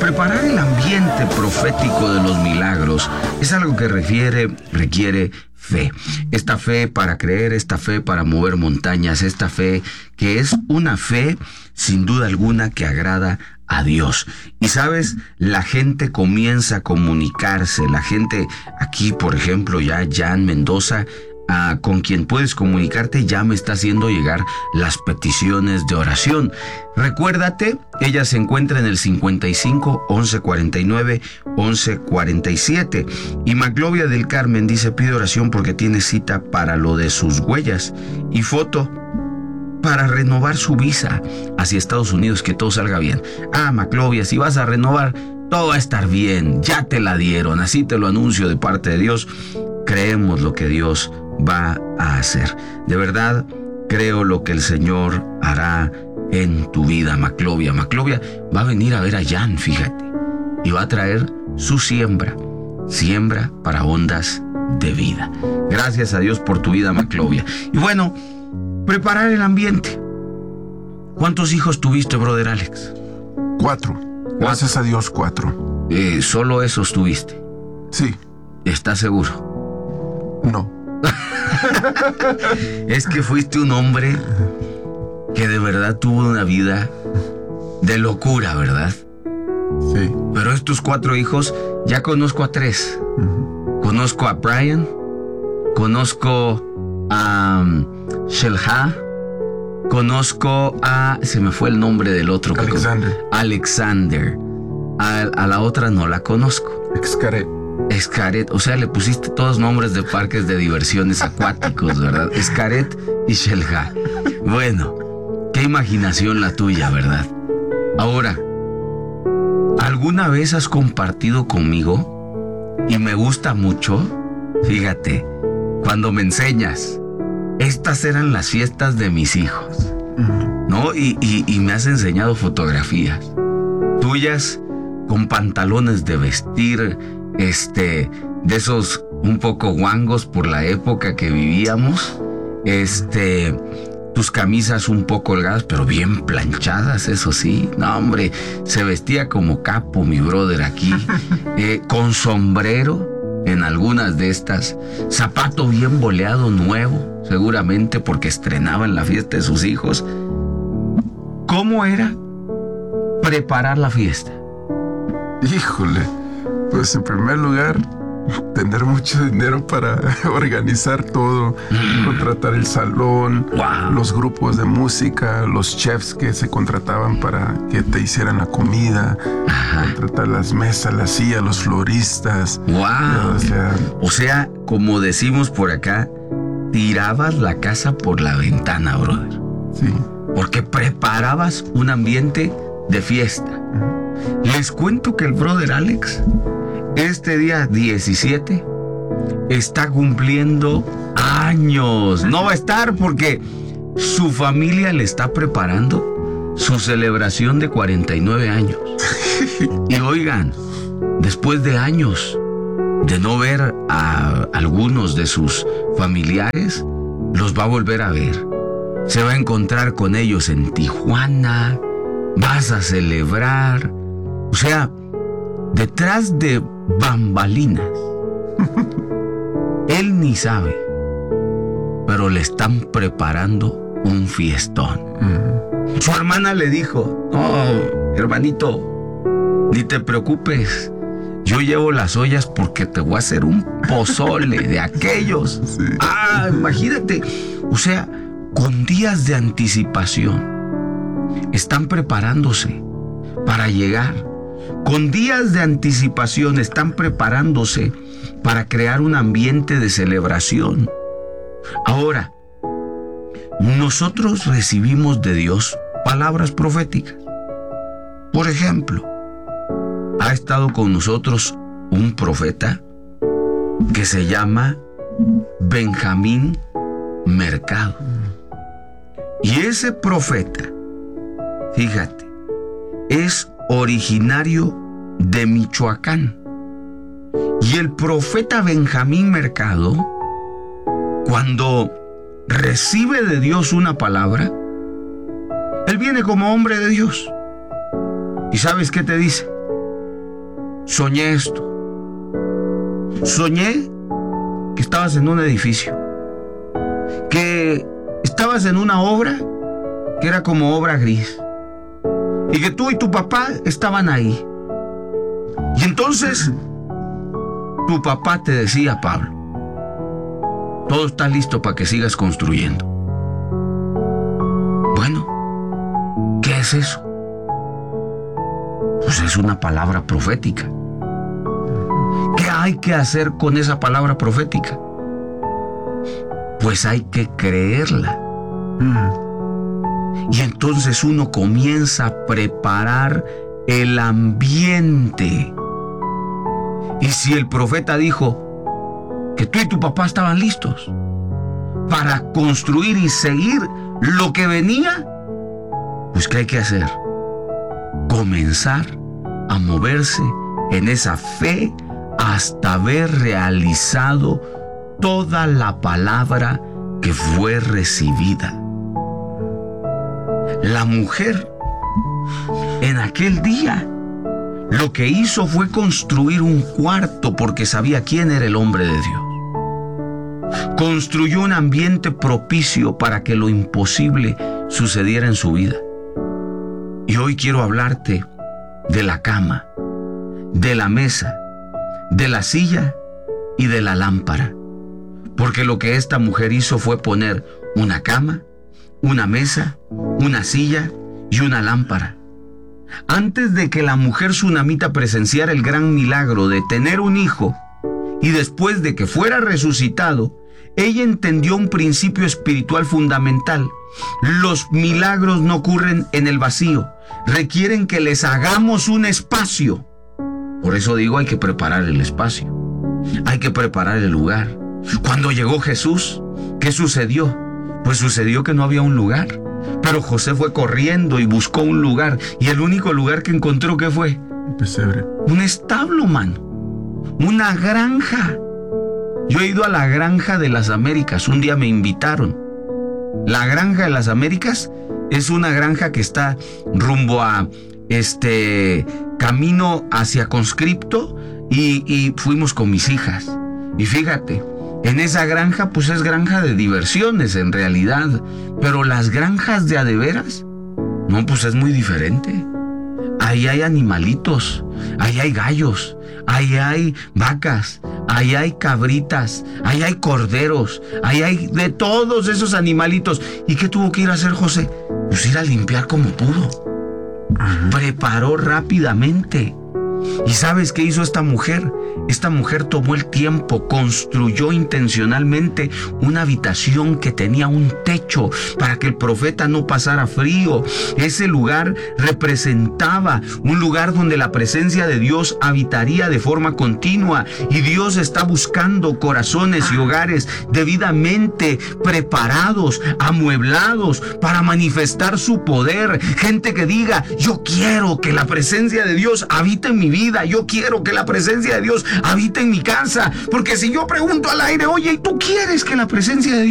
Preparar el ambiente profético de los milagros es algo que requiere fe. Esta fe para creer, esta fe para mover montañas, esta fe que es una fe sin duda alguna que agrada a Dios. Y sabes, la gente comienza a comunicarse, la gente aquí, por ejemplo, ya Jan Mendoza, con quien puedes comunicarte, ya me está haciendo llegar las peticiones de oración. Recuérdate, ella se encuentra en el 55 11 49 11 47. Y Maglovia del Carmen dice, pide oración porque tiene cita para lo de sus huellas y foto para renovar su visa hacia Estados Unidos, que todo salga bien. Maglovia, si vas a renovar, todo va a estar bien, ya te la dieron, así te lo anuncio de parte de Dios. Creemos lo que Dios va a hacer. De verdad, creo lo que el Señor hará en tu vida, Maglovia. Maglovia va a venir a ver a Jan, fíjate, y va a traer su siembra para ondas de vida. Gracias a Dios por tu vida, Maglovia. Y bueno, preparar el ambiente. ¿Cuántos hijos tuviste, brother Alex? 4. Gracias a Dios, 4. ¿Solo esos tuviste? Sí. ¿Estás seguro? No. Es que fuiste un hombre que de verdad tuvo una vida de locura, ¿verdad? Sí. Pero estos 4 hijos, ya conozco a 3. Conozco a Brian, conozco a Shelha, conozco a... se me fue el nombre del otro. Alexander. A la otra no la conozco. Xcaret, o sea, le pusiste todos nombres de parques de diversiones acuáticos, ¿verdad? Xcaret y Shelha. Bueno, qué imaginación la tuya, ¿verdad? Ahora, ¿alguna vez has compartido conmigo? Y me gusta mucho, fíjate, cuando me enseñas, estas eran las fiestas de mis hijos, ¿no? Y me has enseñado fotografías tuyas con pantalones de vestir, de esos un poco guangos por la época que vivíamos, tus camisas un poco holgadas, pero bien planchadas, eso sí. No, hombre, se vestía como capo mi brother aquí, con sombrero en algunas de estas, zapato bien boleado nuevo, seguramente porque estrenaban la fiesta de sus hijos. ¿Cómo era preparar la fiesta? Híjole, pues en primer lugar, tener mucho dinero para organizar todo, contratar el salón, los grupos de música, los chefs que se contrataban para que te hicieran la comida, contratar las mesas, las sillas, los floristas. O sea, como decimos por acá, tirabas la casa por la ventana, brother. Sí. Porque preparabas un ambiente de fiesta. Les cuento que el brother Alex, este día 17, está cumpliendo años. No va a estar porque su familia le está preparando su celebración de 49 años. Y oigan, después de años de no ver a algunos de sus familiares, los va a volver a ver. Se va a encontrar con ellos en Tijuana. Vas a celebrar. O sea, detrás de bambalinas, él ni sabe, pero le están preparando un fiestón. Su hermana le dijo, no, hermanito, ni te preocupes, yo llevo las ollas porque te voy a hacer un pozole de aquellos. Sí. Imagínate, o sea, con días de anticipación, están preparándose para llegar. Con días de anticipación están preparándose para crear un ambiente de celebración. Ahora, nosotros recibimos de Dios palabras proféticas. Por ejemplo, ha estado con nosotros un profeta que se llama Benjamín Mercado. Y ese profeta, fíjate, es originario de Michoacán. Y el profeta Benjamín Mercado, cuando recibe de Dios una palabra, él viene como hombre de Dios. ¿Y sabes qué te dice? soñé esto. Soñé que estabas en un edificio, que estabas en una obra que era como obra gris, y que tú y tu papá estaban ahí. Y entonces tu papá te decía: Pablo, todo está listo para que sigas construyendo. Bueno, ¿qué es eso? Pues es una palabra profética. ¿Qué hay que hacer con esa palabra profética? Pues hay que creerla. Y entonces uno comienza a preparar el ambiente. Y si el profeta dijo que tú y tu papá estaban listos para construir y seguir lo que venía, pues ¿qué hay que hacer? Comenzar a moverse en esa fe hasta haber realizado toda la palabra que fue recibida. La mujer en aquel día lo que hizo fue construir un cuarto porque sabía quién era el hombre de Dios. Construyó un ambiente propicio para que lo imposible sucediera en su vida. Y hoy quiero hablarte de la cama, de la mesa, de la silla y de la lámpara. Porque lo que esta mujer hizo fue poner una cama, una mesa, una silla y una lámpara. Antes de que la mujer tsunamita presenciara el gran milagro de tener un hijo y después de que fuera resucitado, ella entendió un principio espiritual fundamental. Los milagros no ocurren en el vacío, requieren que les hagamos un espacio. Por eso digo, hay que preparar el espacio, hay que preparar el lugar. Cuando llegó Jesús, ¿qué sucedió? Pues sucedió que no había un lugar. Pero José fue corriendo y buscó un lugar. Y el único lugar que encontró, ¿qué fue? Un pesebre. Un establo, mano. Una granja. Yo he ido a la Granja de las Américas. Un día me invitaron. La Granja de las Américas es una granja que está rumbo a camino hacia Conscripto. Y fuimos con mis hijas. Y fíjate, en esa granja, pues es granja de diversiones en realidad. Pero las granjas de a de veras, no, pues es muy diferente. Ahí hay animalitos, ahí hay gallos, ahí hay vacas, ahí hay cabritas, ahí hay corderos, ahí hay de todos esos animalitos. ¿Y qué tuvo que ir a hacer José? Pues ir a limpiar como pudo. Preparó rápidamente. ¿Y sabes qué hizo esta mujer? Esta mujer tomó el tiempo, construyó intencionalmente una habitación que tenía un techo para que el profeta no pasara frío. Ese lugar representaba un lugar donde la presencia de Dios habitaría de forma continua, y Dios está buscando corazones y hogares debidamente preparados, amueblados para manifestar su poder. Gente que diga: yo quiero que la presencia de Dios habite en mi vida, yo quiero que la presencia de Dios habite en mi casa. Porque si yo pregunto al aire: oye, ¿y tú quieres que la presencia de Dios